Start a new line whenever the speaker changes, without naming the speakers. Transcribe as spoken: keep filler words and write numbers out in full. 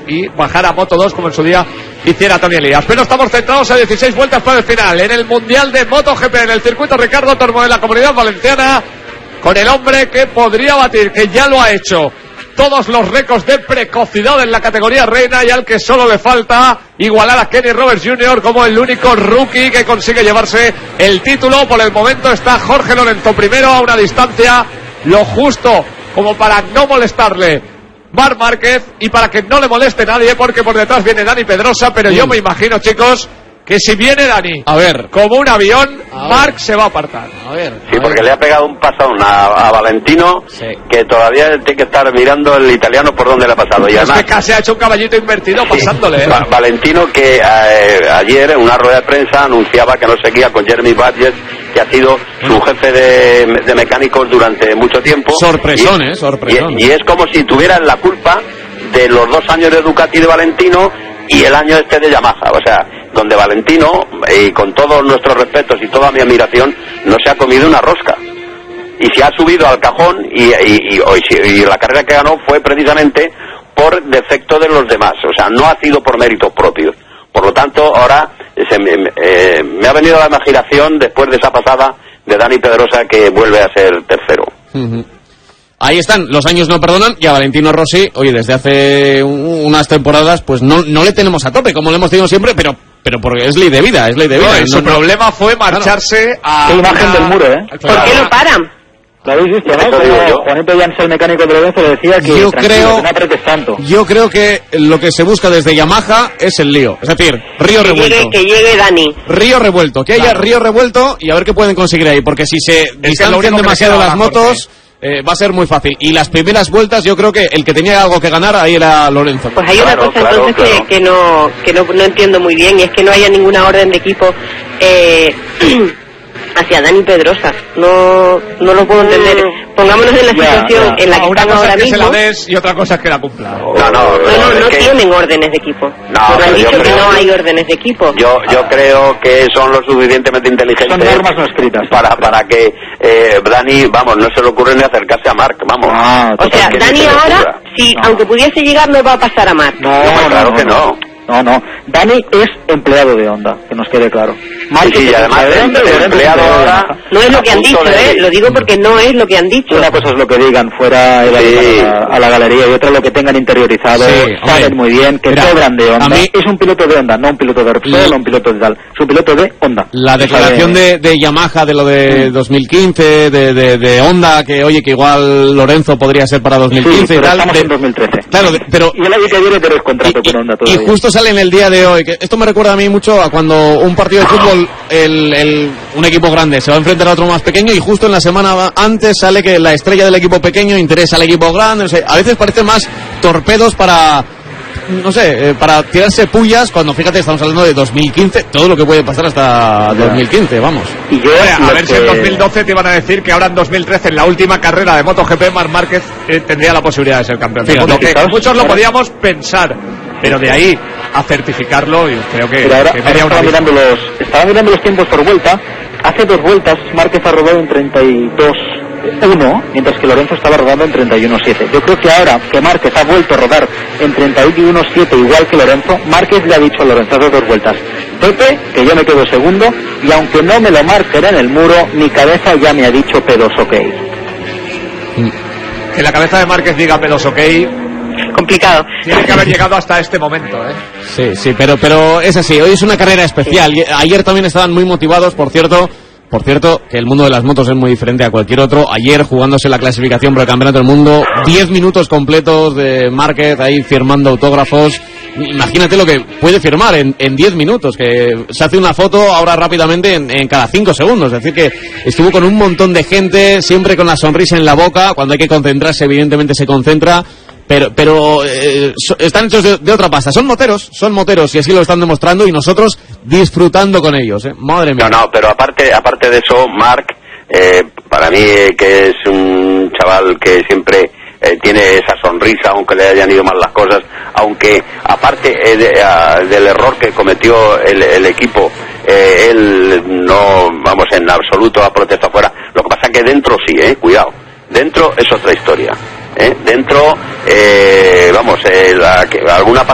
y bajar a Moto dos como en su día hiciera Tony Elías. Pero estamos centrados a dieciséis vueltas para el final en el Mundial de MotoGP, en el circuito Ricardo Tormo de la Comunidad Valenciana, con el hombre que podría batir, que ya lo ha hecho, todos los récords de precocidad en la categoría reina, y al que solo le falta igualar a Kenny Roberts junior como el único rookie que consigue llevarse el título. Por el momento está Jorge Lorenzo primero, a una distancia lo justo como para no molestarle Marc Márquez y para que no le moleste nadie, porque por detrás viene Dani Pedrosa. Pero mm. yo me imagino, chicos, que si viene Dani
a ver
como un avión, Marc se va a apartar.
A ver,
sí,
a
porque
ver.
le ha pegado un pasón a, a Valentino, sí, que todavía tiene que estar mirando el italiano por dónde le ha pasado. Y
es
además,
que casi ha hecho un caballito invertido sí, pasándole. ¿eh?
Va, Valentino, que eh, ayer en una rueda de prensa anunciaba que no seguía con Jeremy Badges, que ha sido su jefe de, de mecánicos durante mucho tiempo.
Sorpresón, y, ¿eh? Sorpresón.
Y, y es como si tuvieran la culpa de los dos años de Ducati de Valentino y el año este de Yamaha. O sea, donde Valentino, y con todos nuestros respetos y toda mi admiración, no se ha comido una rosca y se ha subido al cajón, y, y, y, y, y la carrera que ganó fue precisamente por defecto de los demás. O sea, no ha sido por méritos propios. Por lo tanto, ahora se me, eh, me ha venido la imaginación después de esa pasada de Dani Pedrosa, que vuelve a ser tercero.
Uh-huh. Ahí están, los años no perdonan, y a Valentino Rossi, oye, desde hace unas temporadas, pues no, no le tenemos a tope, como le hemos tenido siempre, pero pero porque es ley de vida, es ley de vida.
No,
no,
su
no,
problema fue marcharse
claro.
a...
Qué imagen del muro, ¿eh?
¿Por qué lo paran?
Lo habéis visto, ¿no? Como Juanito Llans, el mecánico de Lorenzo, le decía que
yo creo,
no apretes tanto.
Yo creo que lo que se busca desde Yamaha es el lío. Es decir, río
que
revuelto.
Llegue, que llegue Dani.
Río revuelto. Que haya claro. río revuelto y a ver qué pueden conseguir ahí. Porque si se es distancian demasiado las motos, eh, va a ser muy fácil. Y las primeras vueltas, yo creo que el que tenía algo que ganar ahí era Lorenzo.
Pues hay una
claro,
cosa
claro,
entonces
claro.
Que, que, no, que no, no entiendo muy bien, y es que no haya ninguna orden de equipo eh, hacia Dani Pedrosa. No, no lo puedo entender. Pongámonos en la
ya,
situación
ya.
en la que
no, una
están
cosa
ahora
es que
mismo.
se la des y otra cosa es que la cumpla.
No, no,
No, no, no, no
que...
tienen órdenes de equipo.
No,
Nos han dicho
yo
que
creo...
no hay órdenes de equipo.
Yo yo ah. creo que son lo suficientemente inteligentes.
Son normas no escritas.
Para, para que eh, Dani, vamos, no se le ocurre ni acercarse a Marc, vamos.
Ah,
o sea, Dani ahora, si no. aunque pudiese llegar, no va a pasar a Marc.
No,
no, no, claro
no,
que no.
no. No, no. Dani es empleado de Honda, que nos quede claro.
Sí, sí, y además es empleado, empleado ahora.
No es lo que han dicho, ¿eh? Lo digo porque no es lo que han dicho.
Una cosa es lo que digan fuera sí. a, la, a la galería, y otra lo que tengan interiorizado. Sí, saben muy bien que Mira, cobran de Honda. Mí, es un piloto de Honda, no un piloto de Repsol, no un piloto de tal. Es un piloto de Honda.
La declaración de, de Yamaha de lo de dos mil quince, de, de, de Honda, que oye, que igual Lorenzo podría ser para dos mil quince
sí, pero
y tal.
Estamos
de,
en dos mil trece.
Claro, de, pero.
Y el año que viene tenés contrato
y,
con Honda
todavía. Y justo sale en el día de hoy. Que esto me recuerda a mí mucho a cuando un partido de fútbol, el, el, un equipo grande se va a enfrentar a otro más pequeño, y justo en la semana antes sale que la estrella del equipo pequeño interesa al equipo grande. O sea, a veces parece más torpedos para, no sé, eh, para tirarse pullas, cuando fíjate, estamos hablando de dos mil quince, todo lo que puede pasar hasta dos mil quince, vamos.
Y yo,
Oye, a ver
que...
si en dos mil doce te iban a decir que ahora en dos mil trece, en la última carrera de MotoGP, Marc Márquez eh, tendría la posibilidad de ser campeón.
Fíjate,
Porque
fijaos,
muchos lo
ahora...
podíamos pensar, pero de ahí a certificarlo, yo creo que,
pero ahora,
que
ahora
una
estaba, mirando los, estaba mirando los tiempos por vuelta. Hace dos vueltas Márquez ha rodado en treinta y dos uno, mientras que Lorenzo estaba rodando en treinta y uno siete. Yo creo que ahora que Márquez ha vuelto a rodar en treinta y uno siete igual que Lorenzo, Márquez le ha dicho a Lorenzo hace dos vueltas: Pepe, que yo me quedo segundo, y aunque no me lo marquen en el muro, mi cabeza ya me ha dicho P dos ok.
Que la cabeza de Márquez diga P dos ok,
complicado.
Tiene que haber llegado hasta este momento, ¿eh?
Sí, sí, pero, pero es así. Hoy es una carrera especial. Sí. Ayer también estaban muy motivados, por cierto. Por cierto, que el mundo de las motos es muy diferente a cualquier otro. Ayer, jugándose la clasificación por el Campeonato del Mundo, diez minutos completos de Márquez ahí firmando autógrafos. Imagínate lo que puede firmar en diez minutos, que se hace una foto ahora rápidamente en, en cada cinco segundos. Es decir, que estuvo con un montón de gente, siempre con la sonrisa en la boca. Cuando hay que concentrarse, evidentemente se concentra. Pero pero eh, so, están hechos de, de otra pasta. Son moteros, son moteros, y así lo están demostrando, y nosotros disfrutando con ellos, ¿eh? Madre mía.
No, no, pero aparte aparte de eso, Marc, eh, para mí, eh, que es un chaval que siempre eh, tiene esa sonrisa, aunque le hayan ido mal las cosas, aunque aparte eh, de, a, del error que cometió el, el equipo, eh, él no, vamos, en absoluto ha protestado fuera. Lo que pasa es que dentro sí, eh, cuidado, dentro es otra historia. ¿Eh? Dentro, eh, vamos, eh, la, que, alguna